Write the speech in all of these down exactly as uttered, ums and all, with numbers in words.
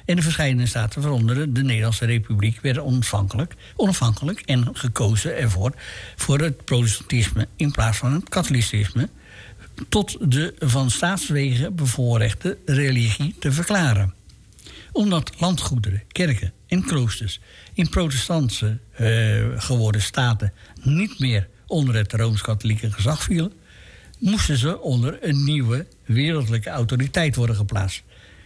En de verschillende staten, waaronder de Nederlandse Republiek, werden onafhankelijk, onafhankelijk en gekozen ervoor voor het protestantisme in plaats van het katholicisme, tot de van staatswegen bevoorrechte religie te verklaren. Omdat landgoederen, kerken en kloosters in protestantse uh, geworden staten niet meer onder het Rooms-Katholieke gezag vielen, moesten ze onder een nieuwe wereldlijke autoriteit worden geplaatst.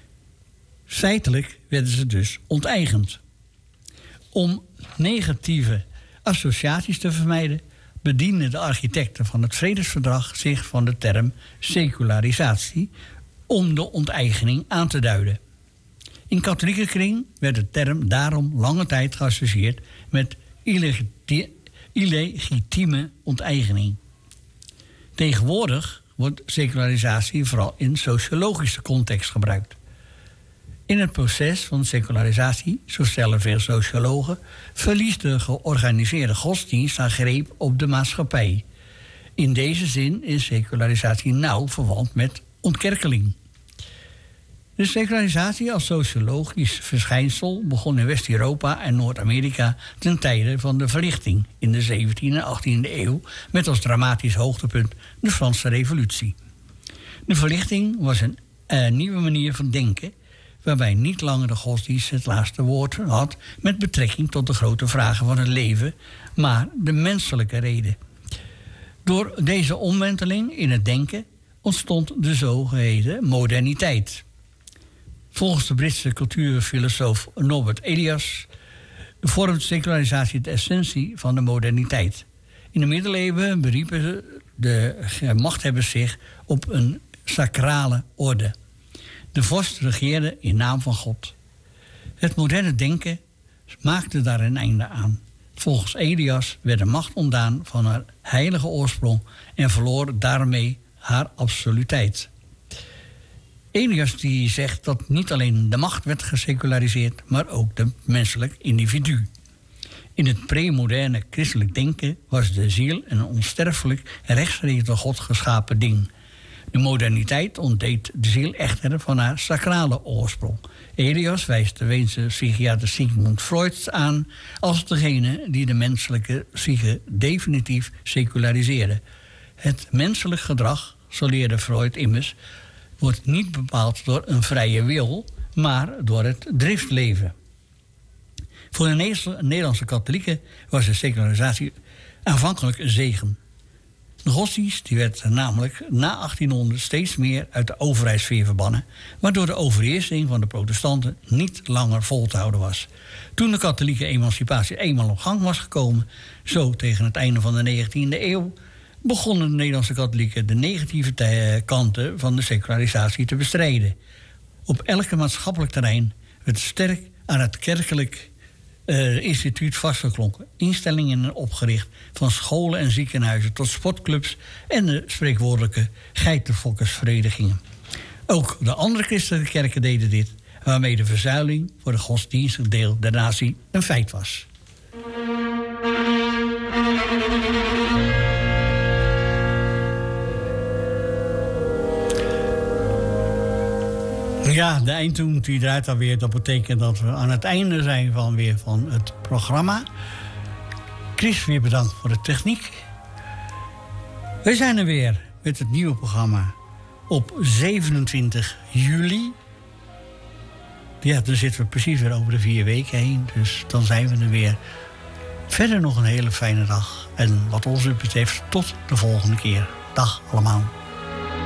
Feitelijk werden ze dus onteigend. Om negatieve associaties te vermijden, bedienden de architecten van het Vredesverdrag zich van de term secularisatie om de onteigening aan te duiden. In katholieke kring werd de term daarom lange tijd geassocieerd met illegiti- illegitieme onteigening. Tegenwoordig wordt secularisatie vooral in sociologische context gebruikt. In het proces van secularisatie, zo stellen veel sociologen, verliest de georganiseerde godsdienst haar greep op de maatschappij. In deze zin is secularisatie nauw verwant met ontkerkeling. De secularisatie als sociologisch verschijnsel begon in West-Europa en Noord-Amerika ten tijde van de verlichting in de zeventiende en achttiende eeuw, met als dramatisch hoogtepunt de Franse Revolutie. De verlichting was een uh, nieuwe manier van denken, waarbij niet langer de godsdienst het laatste woord had met betrekking tot de grote vragen van het leven, maar de menselijke reden. Door deze omwenteling in het denken ontstond de zogeheten moderniteit. Volgens de Britse cultuurfilosoof Norbert Elias vormt secularisatie de essentie van de moderniteit. In de middeleeuwen beriepen de machthebbers zich op een sacrale orde. De vorst regeerde in naam van God. Het moderne denken maakte daar een einde aan. Volgens Elias werd de macht ontdaan van haar heilige oorsprong en verloor daarmee haar absoluteit. Elias die zegt dat niet alleen de macht werd geseculariseerd, maar ook de menselijk individu. In het premoderne christelijk denken was de ziel een onsterfelijk en rechtstreeks door God geschapen ding. De moderniteit ontdeed de ziel echter van haar sacrale oorsprong. Elias wijst de Weense psychiater Sigmund Freud aan als degene die de menselijke psyche definitief seculariseerde. Het menselijk gedrag, zo leerde Freud immers, wordt niet bepaald door een vrije wil, maar door het driftleven. Voor de Nederlandse katholieken was de secularisatie aanvankelijk een zegen. De godsdienst die werd namelijk na achttienhonderd steeds meer uit de overheidssfeer verbannen, waardoor de overheersing van de protestanten niet langer vol te houden was. Toen de katholieke emancipatie eenmaal op gang was gekomen, zo tegen het einde van de negentiende eeuw, begonnen de Nederlandse katholieken de negatieve te- kanten van de secularisatie te bestrijden. Op elke maatschappelijk terrein werd sterk aan het kerkelijk uh, instituut vastgeklonken. Instellingen opgericht, van scholen en ziekenhuizen tot sportclubs en de spreekwoordelijke geitenfokkersverenigingen. Ook de andere christelijke kerken deden dit, waarmee de verzuiling voor het godsdienstig deel der natie een feit was. Ja, de eindtoon die draait alweer. Dat betekent dat we aan het einde zijn van, weer van het programma. Chris, weer bedankt voor de techniek. We zijn er weer met het nieuwe programma op zevenentwintig juli. Ja, dan zitten we precies weer over de vier weken heen. Dus dan zijn we er weer. Verder nog een hele fijne dag. En wat ons betreft, tot de volgende keer. Dag allemaal.